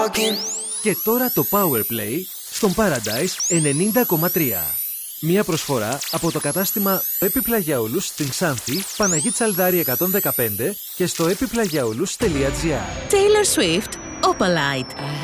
Και τώρα το Powerplay στον Paradise 90,3. Μία προσφορά από το κατάστημα Έπιπλα για όλους στην Ξάνθη, Παναγή Τσαλδάρη 115 και στο epiplagiaolus.gr. Taylor Swift, Opalite.